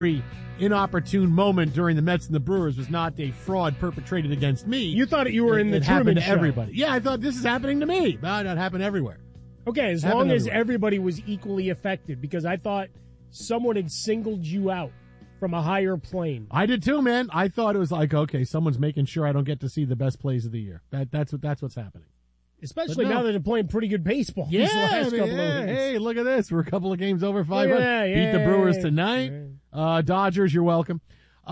very inopportune moment during the Mets and the Brewers was not a fraud perpetrated against me. You thought you were in the it Truman happened to Show. everybody. Yeah, I thought this is happening to me. But it happened everywhere. Okay, as long as everybody was equally affected, because I thought someone had singled you out from a higher plane. I did too, man. I thought it was like, okay, someone's making sure I don't get to see the best plays of the year. That's what's happening. Especially now that they're playing pretty good baseball. Yeah, these last couple of weeks. Hey, look at this. We're a couple of games over 500. Beat the Brewers tonight. Dodgers, you're welcome.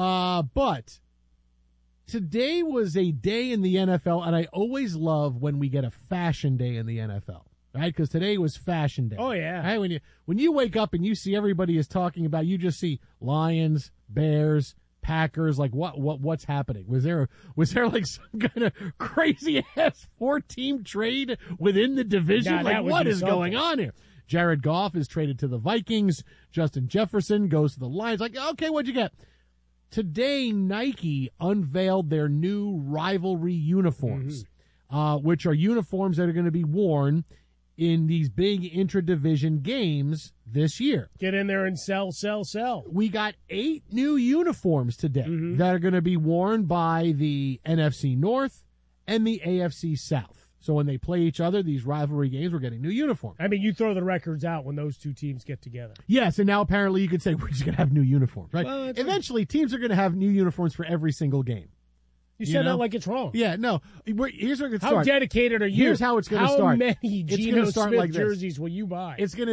But today was a day in the NFL, and I always love when we get a fashion day in the NFL, right? Because today was fashion day. Oh, yeah. Right? When you wake up and you see everybody is talking about, you just see Lions, Bears, Packers, like what's happening? Was there like some kind of crazy ass 4-team trade within the division? Like what is going on here? Jared Goff is traded to the Vikings. Justin Jefferson goes to the Lions. Like, okay, what'd you get? Today, Nike unveiled their new rivalry uniforms, which are uniforms that are going to be worn in these big intra-division games this year. Get in there and sell. We got 8 new uniforms today that are going to be worn by the NFC North and the AFC South. So when they play each other, these rivalry games, we're getting new uniforms. I mean, you throw the records out when those two teams get together. Yes, and now apparently you could say we're just going to have new uniforms, right? Well, eventually, teams are going to have new uniforms for every single game. You said that like it's wrong. Yeah, no. Here's where it starts. How dedicated are you? Here's how it's going to start. How many Geno Smith jerseys will you buy? It's going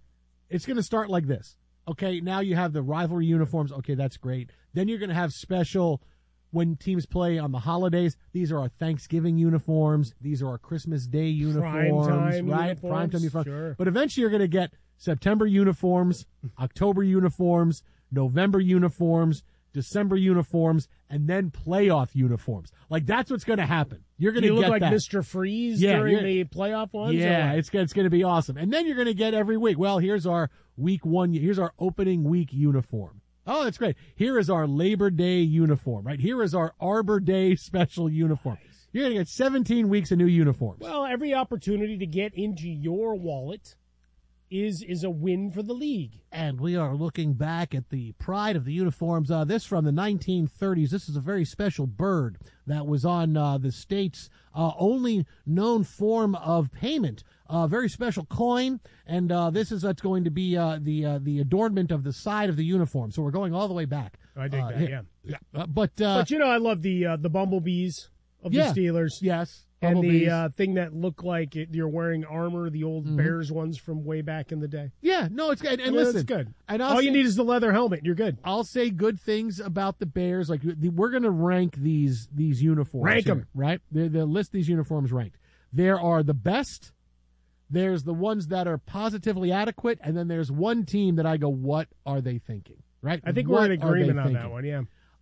to start like this. Okay, now you have the rivalry uniforms. Okay, that's great. Then you're going to have special when teams play on the holidays. These are our Thanksgiving uniforms. These are our Christmas Day uniforms, right? Primetime uniforms. Sure. But eventually you're going to get September uniforms, October uniforms, November uniforms, December uniforms, and then playoff uniforms. Like, that's what's going to happen. You're going to get that. You look like Mr. Freeze during the playoff ones? Yeah, it's going to be awesome. And then you're going to get every week. Well, here's our week 1. Here's our opening week uniform. Oh, that's great. Here is our Labor Day uniform, right? Here is our Arbor Day special uniform. Nice. You're going to get 17 weeks of new uniforms. Well, every opportunity to get into your wallet is a win for the league. And we are looking back at the pride of the uniforms. This from the 1930s. This is a very special bird that was on the state's only known form of payment. Very special coin, and this is what's going to be the adornment of the side of the uniform. So we're going all the way back. I dig that, yeah. But I love the bumblebees of the Steelers. Yes. And the thing that looked like you're wearing armor, the old Bears ones from way back in the day. Yeah, no, it's good. And listen, it's good. And all you need is the leather helmet. You're good. I'll say good things about the Bears. Like, we're going to rank these uniforms. Rank them. Right? They'll list these uniforms ranked. There are the best. There's the ones that are positively adequate. And then there's one team that I go, what are they thinking? Right? I think we're in agreement on that one, yeah.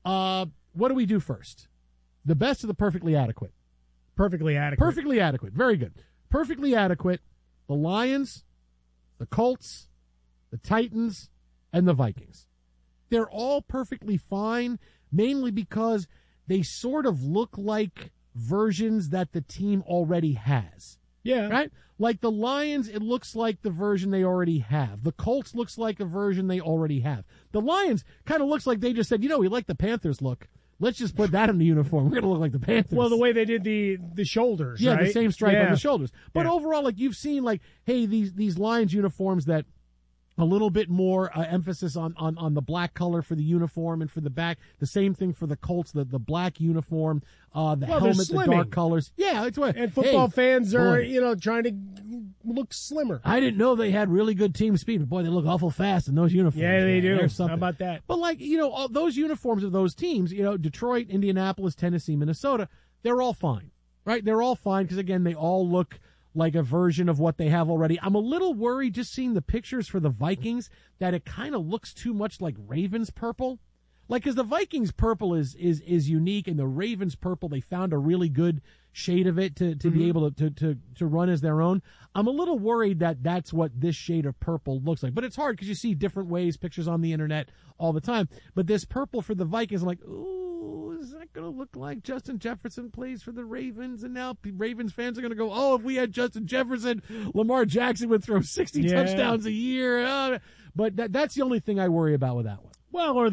What do we do first? The best or the perfectly adequate? Perfectly adequate. Perfectly adequate. Very good. Perfectly adequate. The Lions, the Colts, the Titans, and the Vikings. They're all perfectly fine, mainly because they sort of look like versions that the team already has. Yeah. Right? Like the Lions, it looks like the version they already have. The Colts looks like a version they already have. The Lions kind of looks like they just said, we like the Panthers look. Let's just put that in the uniform. We're going to look like the Panthers. Well, the way they did the shoulders, yeah, right? The same stripe on the shoulders. But overall, like you've seen, like, hey, these Lions uniforms that a little bit more emphasis on the black color for the uniform and for the back. The same thing for the Colts, the black uniform, the helmet, the dark colors. Yeah, it's what. And football fans are, trying to look slimmer. I didn't know they had really good team speed, but boy, they look awful fast in those uniforms. Yeah, they do. How about that? But like, all those uniforms of those teams, Detroit, Indianapolis, Tennessee, Minnesota, they're all fine, right? They're all fine because, again, they all look like a version of what they have already. I'm a little worried just seeing the pictures for the Vikings that it kind of looks too much like Ravens purple. Like, because the Vikings purple is unique, and the Ravens purple, they found a really good shade of it to be able to run as their own. I'm a little worried that that's what this shade of purple looks like. But it's hard because you see different ways, pictures on the internet all the time. But this purple for the Vikings, I'm like, ooh, is that going to look like Justin Jefferson plays for the Ravens? And now Ravens fans are going to go, oh, if we had Justin Jefferson, Lamar Jackson would throw 60 touchdowns a year. But that's the only thing I worry about with that one. Well, or